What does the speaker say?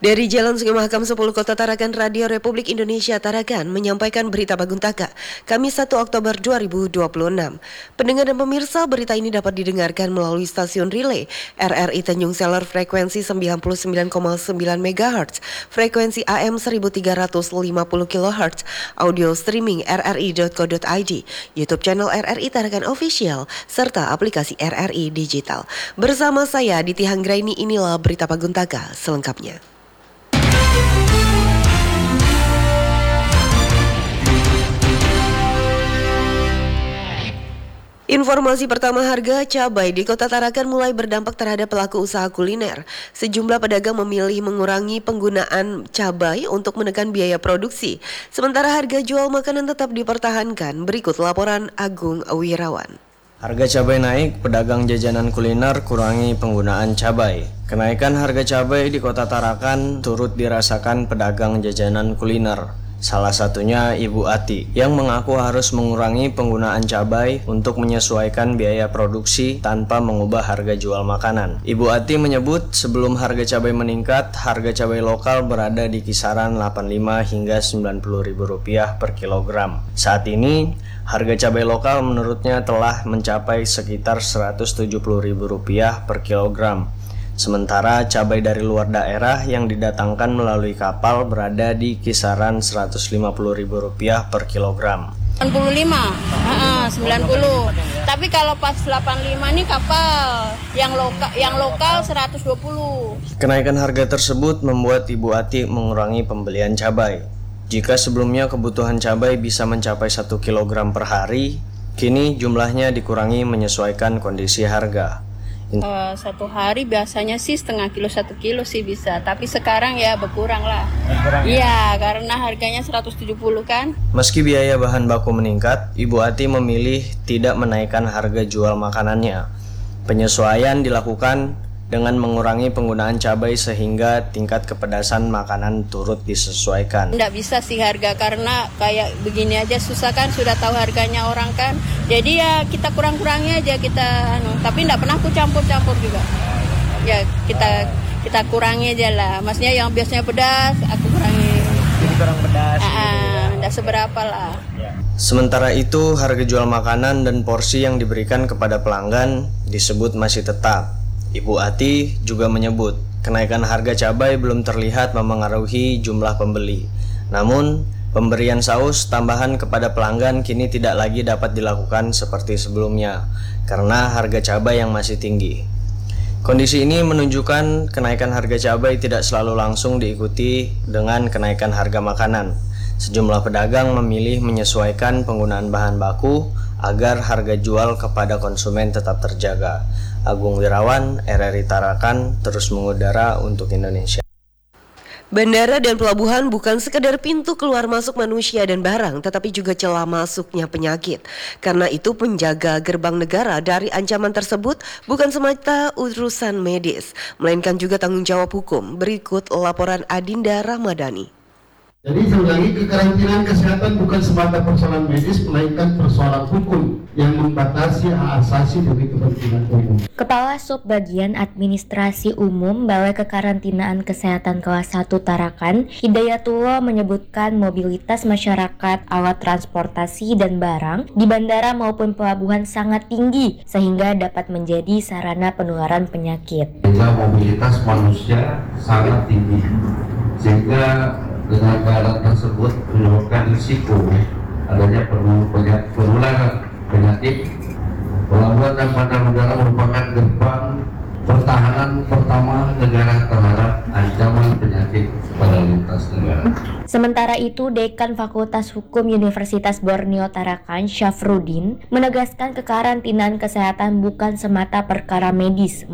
Dari Jalan Sungai Mahakam 10 Kota Tarakan, Radio Republik Indonesia Tarakan menyampaikan berita Baguntaka, Kamis 1 Oktober 2026. Pendengar dan pemirsa, berita ini dapat didengarkan melalui stasiun relay RRI Tanjung Seler frekuensi 99,9 MHz, frekuensi AM 1350 kHz, audio streaming rri.co.id, YouTube channel RRI Tarakan Official, serta aplikasi RRI Digital. Bersama saya Diti Hanggraini, inilah berita Baguntaka selengkapnya. Informasi pertama, harga cabai di Kota Tarakan mulai berdampak terhadap pelaku usaha kuliner. Sejumlah pedagang memilih mengurangi penggunaan cabai untuk menekan biaya produksi. Sementara harga jual makanan tetap dipertahankan. Berikut laporan Agung Wirawan. Harga cabai naik, pedagang jajanan kuliner kurangi penggunaan cabai. Kenaikan harga cabai di Kota Tarakan turut dirasakan pedagang jajanan kuliner. Salah satunya Ibu Ati yang mengaku harus mengurangi penggunaan cabai untuk menyesuaikan biaya produksi tanpa mengubah harga jual makanan. Ibu Ati menyebut sebelum harga cabai meningkat, harga cabai lokal berada di kisaran Rp85 hingga Rp90.000 per kilogram. Saat ini, harga cabai lokal menurutnya telah mencapai sekitar Rp170.000 per kilogram. Sementara cabai dari luar daerah yang didatangkan melalui kapal berada di kisaran Rp150.000 per kilogram. 95, 90. Tapi kalau pas 85 ini kapal, yang lokal 120. Kenaikan harga tersebut membuat Ibu Ati mengurangi pembelian cabai. Jika sebelumnya kebutuhan cabai bisa mencapai 1 kg per hari, kini jumlahnya dikurangi menyesuaikan kondisi harga. Satu hari biasanya sih setengah kilo, 1 kilo sih bisa. Tapi sekarang ya berkurang lah. Iya, karena harganya 170 kan. Meski biaya bahan baku meningkat, Ibu Ati memilih tidak menaikkan harga jual makanannya. Penyesuaian dilakukan dengan mengurangi penggunaan cabai sehingga tingkat kepedasan makanan turut disesuaikan. Nggak bisa sih harga, karena kayak begini aja susah kan, sudah tahu harganya orang kan. Jadi ya kita kurang-kurangi aja kita, tapi nggak pernah aku campur-campur juga. Ya kita kurangi aja lah. Maksudnya yang biasanya pedas, aku kurangi. Jadi kurang pedas. Nggak seberapa lah. Sementara itu, harga jual makanan dan porsi yang diberikan kepada pelanggan disebut masih tetap. Ibu Ati juga menyebut kenaikan harga cabai belum terlihat memengaruhi jumlah pembeli. Namun, pemberian saus tambahan kepada pelanggan kini tidak lagi dapat dilakukan seperti sebelumnya karena harga cabai yang masih tinggi. Kondisi ini menunjukkan kenaikan harga cabai tidak selalu langsung diikuti dengan kenaikan harga makanan. Sejumlah pedagang memilih menyesuaikan penggunaan bahan baku agar harga jual kepada konsumen tetap terjaga. Agung Wirawan, RRI Tarakan, terus mengudara untuk Indonesia. Bandara dan pelabuhan bukan sekedar pintu keluar masuk manusia dan barang, tetapi juga celah masuknya penyakit. Karena itu penjaga gerbang negara dari ancaman tersebut bukan semata urusan medis, melainkan juga tanggung jawab hukum. Berikut laporan Adinda Ramadhani. Jadi sebenarnya kekarantinaan kesehatan bukan semata persoalan medis, melainkan persoalan hukum yang membatasi hak asasi demi kepentingan umum. Kepala Subbagian Administrasi Umum Balai Kekarantinaan Kesehatan Kelas 1 Tarakan, Hidayatullah menyebutkan mobilitas masyarakat, alat transportasi dan barang di bandara maupun pelabuhan sangat tinggi sehingga dapat menjadi sarana penularan penyakit. Mobilitas manusia sangat tinggi sehingga dengan keadaan tersebut menyebabkan risiko adanya penularan penyakit. Pelabuhan dan bandar udara merupakan gerbang pertahanan pertama negara terhadap ancaman penyakit pada lintas negara. Sementara itu, Dekan Fakultas Hukum Universitas Borneo Tarakan, Syafruddin, menegaskan kekarantinaan kesehatan bukan semata perkara medis,